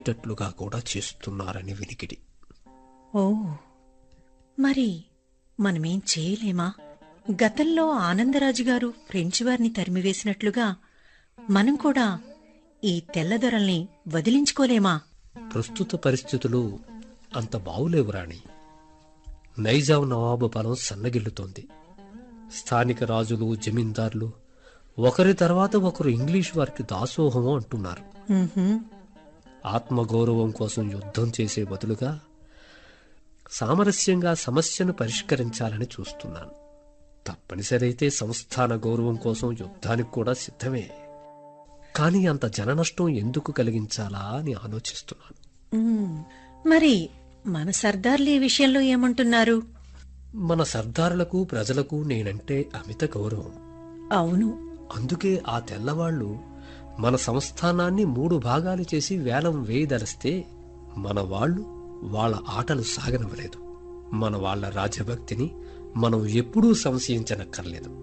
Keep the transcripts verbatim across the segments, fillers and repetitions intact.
తట్టుగా కూడా చేస్తున్నారని వినికిడి. ఓ, మరి మనమేం చేయలేమా? గతంలో ఆనందరాజు గారు ఫ్రెంచి వారిని తరిమివేసినట్లుగా మనం కూడా ఈ తెల్లదొరల్ని వదిలించుకోలేమా? ప్రస్తుత పరిస్థితులు అంత బావులేవు రాణి. నైజాం నవాబు బలం సన్నగిల్లుతోంది. స్థానిక రాజులు, జమీందార్లు ఒకరి తర్వాత ఒకరు ఇంగ్లీష్ వారికి దాసోహము అంటున్నారు. ఉహుం. ఆత్మగౌరవం కోసం యుద్ధం చేసే బదులుగా సామరస్యంగా సమస్యను పరిష్కరించాలని చూస్తున్నాను. తప్పనిసరైతే సంస్థాన గౌరవం కోసం యుద్ధానికి కూడా సిద్ధమే. కానీ అంత జననష్టం ఎందుకు కలిగించాలా అని ఆలోచిస్తున్నాను. ఉమ్, మరి మన సర్దార్లు ఈ విషయంలో ఏమంటున్నారు? మన సర్దారులకు, ప్రజలకు నేనంటే అమిత గౌరవం. అవును, అందుకే ఆ తెల్లవాళ్లు మన సంస్థానాన్ని మూడు భాగాలు చేసి వేలం వేయదలిస్తే మన వాళ్ళు వాళ్ళ ఆటలు సాగనివ్వలేదు. మన వాళ్ళ రాజభక్తిని మనం ఎప్పుడూ సంశయించనక్కర్లేదు.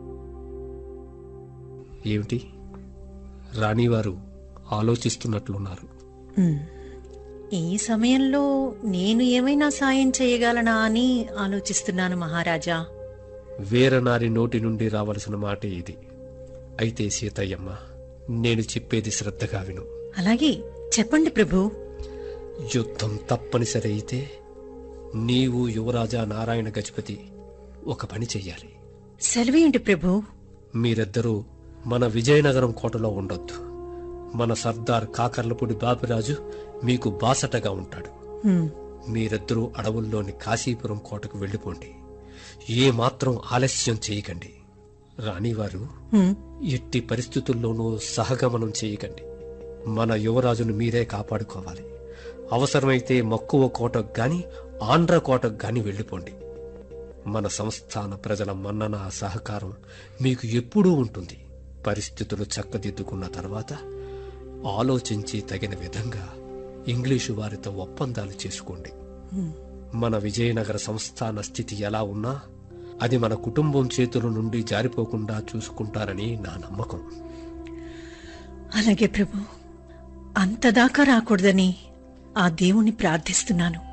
ఏమిటి, రాణివారు ఆలోచిస్తున్నట్లున్నారు. ఉమ్, ఈ సమయంలో నేను ఏమైనా సాయం చేయగలనా అని ఆలోచిస్తున్నాను మహారాజా. వీరనారి నోటి నుండి రావలసిన మాట ఇది. అయితే సీతయ్యమ్మ, నేను చెప్పేది శ్రద్ధగా విను. అలాగే చెప్పండి ప్రభు. యుద్ధం తప్పనిసరి అయితే నీవు, యువరాజా నారాయణ గజపతి ఒక పని చెయ్యాలి. సెలవేంటి ప్రభు? మీరిద్దరూ మన విజయనగరం కోటలో ఉండొద్దు. మన సర్దార్ కాకర్లపూడి బాపిరాజు మీకు బాసటగా ఉంటాడు. ఉమ్, మీరిద్దరూ అడవుల్లోని కాశీపురం కోటకు వెళ్ళిపోండి. ఏమాత్రం ఆలస్యం చేయకండి. రాణివారు, ఉమ్, ఎట్టి పరిస్థితుల్లోనూ సహగమనం చేయకండి. మన యువరాజును మీరే కాపాడుకోవాలి. అవసరమైతే మక్కువ కోటకు గాని, ఆంధ్ర కోటకు గాని వెళ్ళిపోండి. మన సంస్థాన ప్రజల మన్నన, సహకారం మీకు ఎప్పుడూ ఉంటుంది. పరిస్థితులు చక్కదిద్దుకున్న తర్వాత ఆలోచించి తగిన విధంగా ఇంగ్లీషు వారితో ఒప్పందాలు చేసుకోండి. మన విజయనగర సంస్థాన స్థితి ఎలా ఉన్నా అది మన కుటుంబం చేతుల నుండి జారిపోకుండా చూసుకుంటారని నా నమ్మకం. అలాగే ప్రభు, అంతదాకా రాకూడదని ఆ దేవుణ్ణి ప్రార్థిస్తున్నాను.